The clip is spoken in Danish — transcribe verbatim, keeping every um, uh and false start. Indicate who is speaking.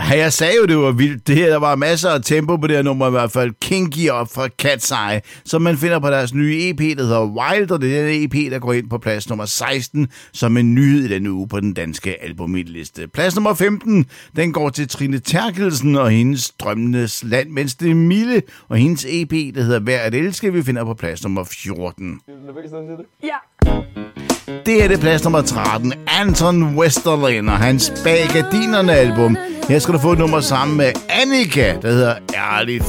Speaker 1: Ja, jeg sagde jo, det var vildt. Det her, der var masser af tempo på det her nummer, i hvert fald Kinky Up fra Cat's Eye, som man finder på deres nye E P, der hedder Wild, og det er den E P, der går ind på plads nummer seksten, som en nyhed i denne uge på den danske albumitliste. Plads nummer femten, den går til Trine Terkelsen og hendes Drømmenes Land, mens det er Mille og hendes E P, der hedder Værd at elske, vi finder på plads nummer fjorten.
Speaker 2: Ja.
Speaker 1: Det er det plads nummer tretten, Anton Westerlin og hans Bag Gardinerne album. Her skal du få et nummer sammen med Annika, der hedder Ærligt